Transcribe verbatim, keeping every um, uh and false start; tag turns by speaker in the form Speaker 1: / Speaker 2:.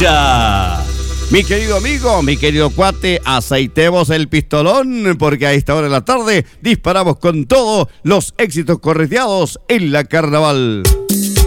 Speaker 1: fecha. Mi querido amigo, mi querido cuate, aceitemos el pistolón porque a esta hora de la tarde disparamos con todos los éxitos correteados en la carnaval.